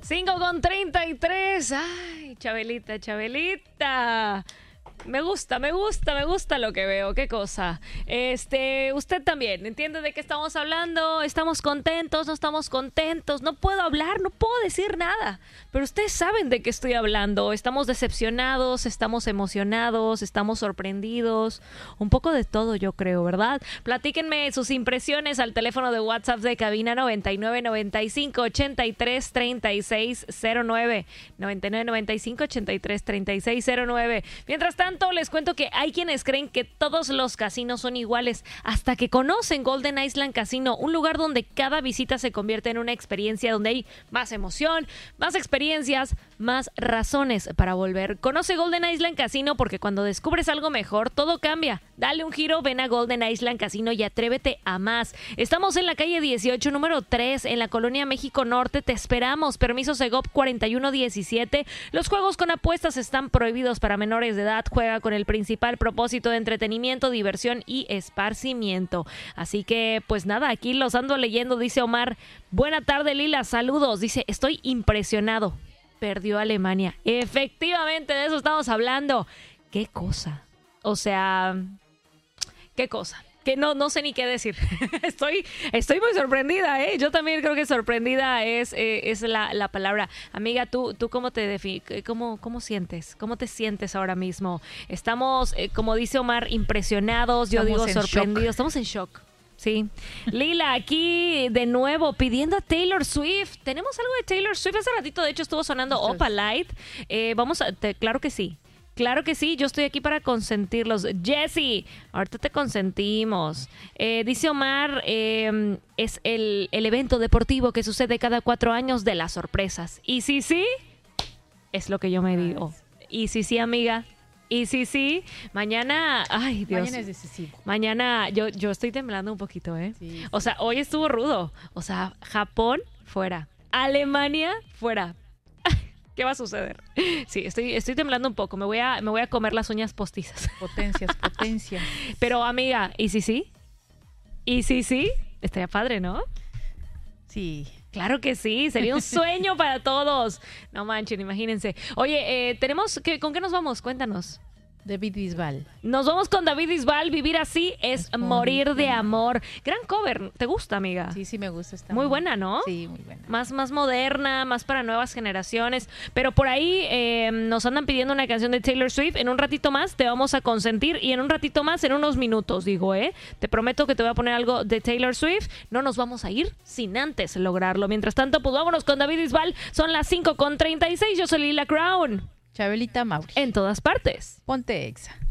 5:33. Ay, Chabelita, Chabelita. Me gusta lo que veo, qué cosa. Usted también, ¿entiende de qué estamos hablando? ¿Estamos contentos? ¿No estamos contentos? No puedo hablar, no puedo decir nada. Pero ustedes saben de qué estoy hablando. Estamos decepcionados, estamos emocionados, estamos sorprendidos. Un poco de todo, yo creo, ¿verdad? Platíquenme sus impresiones al teléfono de WhatsApp de cabina 9995-833609. 9995-833609. Mientras tanto, les cuento que hay quienes creen que todos los casinos son iguales hasta que conocen Golden Island Casino, un lugar donde cada visita se convierte en una experiencia donde hay más emoción, más experiencias, más razones para volver. Conoce Golden Island Casino porque cuando descubres algo mejor, todo cambia. Dale un giro, ven a Golden Island Casino y atrévete a más. Estamos en la calle 18, número 3, en la colonia México Norte. Te esperamos. Permiso Segov 4117. Los juegos con apuestas están prohibidos para menores de edad. Juega con el principal propósito de entretenimiento, diversión y esparcimiento. Así que, pues nada, aquí los ando leyendo, dice Omar. Buena tarde, Lila, saludos. Dice, estoy impresionado. Perdió Alemania. Efectivamente, de eso estamos hablando. ¿Qué cosa? O sea, ¿qué cosa? Que no sé ni qué decir. Estoy muy sorprendida, ¿eh? Yo también creo que sorprendida es la palabra. Amiga, ¿tú cómo te cómo sientes? ¿Cómo te sientes ahora mismo? Estamos, como dice Omar, impresionados. Yo digo sorprendidos. Estamos en shock. Sí. Lila, aquí de nuevo pidiendo a Taylor Swift. ¿Tenemos algo de Taylor Swift? Hace ratito, de hecho, estuvo sonando Opalite. Claro que sí. Claro que sí, yo estoy aquí para consentirlos. Jessie, ahorita te consentimos. Dice Omar, es el evento deportivo que sucede cada 4 años de las sorpresas. Y sí, es lo que yo me digo. Y sí, amiga. Y sí, mañana, ay Dios. Mañana es decisivo. Mañana, yo estoy temblando un poquito, ¿eh? Sí. O sea, hoy estuvo rudo. O sea, Japón, fuera. Alemania, fuera. ¿Qué va a suceder? Sí, estoy temblando un poco. Me voy a comer las uñas postizas. Potencias. Pero, amiga, ¿y sí? ¿Y sí? Estaría padre, ¿no? Sí. Claro que sí, sería un sueño para todos. No manchen, imagínense. Oye, ¿con qué nos vamos? Cuéntanos. David Bisbal. Nos vamos con David Bisbal. Vivir así es morir de amor. Gran cover. ¿Te gusta, amiga? Sí, me gusta. Está muy buena, ¿no? Sí, muy buena. Más moderna, más para nuevas generaciones. Pero por ahí nos andan pidiendo una canción de Taylor Swift. En un ratito más te vamos a consentir y en un ratito más, en unos minutos, digo, te prometo que te voy a poner algo de Taylor Swift. No nos vamos a ir sin antes lograrlo. Mientras tanto, pues vámonos con David Bisbal. Son las 5:36. Yo soy Lila Crown. Chabelita Mauri. En todas partes. Ponte Exa.